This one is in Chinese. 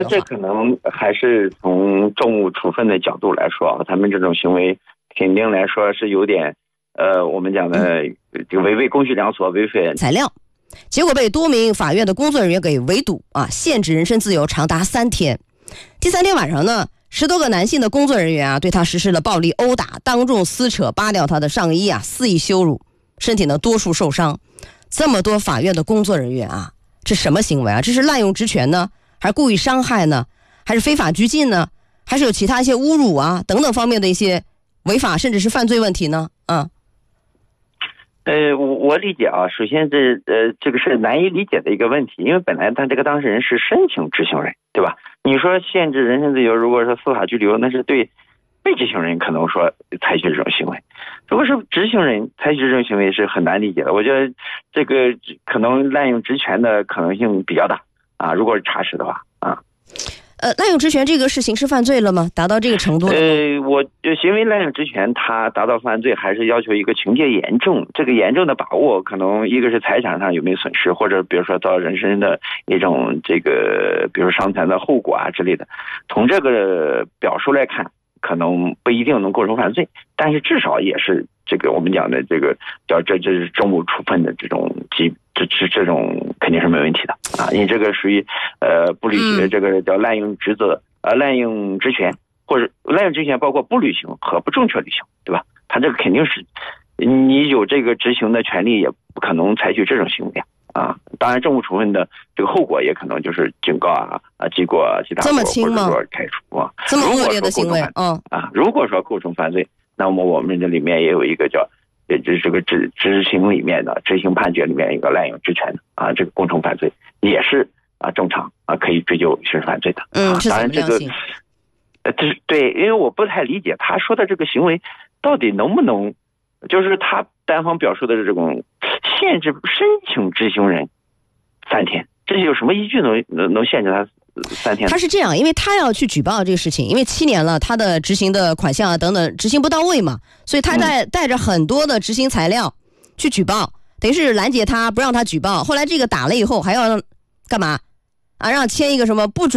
这可能还是从政务处分的角度来说，他们这种行为肯定来说是有点我们讲的这个违背公序良俗，违反材料，结果被多名法院的工作人员给围堵啊，限制人身自由长达3天。第3天晚上呢，10多个男性的工作人员啊，对他实施了暴力殴打，当众撕扯扒掉他的上衣啊，肆意羞辱，身体呢多处受伤。这么多法院的工作人员啊，这什么行为啊？这是滥用职权呢，还是故意伤害呢？还是非法拘禁呢？还是有其他一些侮辱啊等等方面的一些违法甚至是犯罪问题呢？ 我理解啊，首先这个是难以理解的一个问题，因为本来他这个当事人是申请执行人，对吧？你说限制人身自由，如果说司法拘留，那是对被执行人可能说采取这种行为，如果是执行人采取这种行为是很难理解的。我觉得这个可能滥用职权的可能性比较大啊，如果是查实的话啊。 滥用职权这个是刑事犯罪了吗？达到这个程度了吗？ 我行为滥用职权，它达到犯罪还是要求一个情节严重，这个严重的把握可能一个是财产上有没有损失，或者比如说到人身的一种这个比如伤残的后果啊之类的，从这个表述来看可能不一定能构成犯罪，但是至少也是这个我们讲的这个叫这是政务处分的这种这种肯定是没问题的啊，因为这个属于不履行这个叫滥用职责滥用职权，或者滥用职权包括不履行和不正确履行，对吧？他这个肯定是你有这个执行的权利，也不可能采取这种行为啊。当然政务处分的这个后果也可能就是警告记过其他这么轻吗？ 或者说开除啊， 这么恶劣的行为如果说构成犯罪，那么我们这里面也有一个叫这个执行里面的执行判决里面一个滥用职权的啊，这个构成犯罪也是正常可以追究刑事犯罪的。当然这个这是对，因为我不太理解他说的这个行为到底能不能，就是他单方表述的这种限制申请执行人3天，这有什么依据能限制他3天？ 他是这样，因为他要去举报这个事情，因为7年了，他的执行的款项等等执行不到位嘛，所以他带着很多的执行材料去举报，等于是拦截他不让他举报。后来这个打了以后还要干嘛让签一个什么不准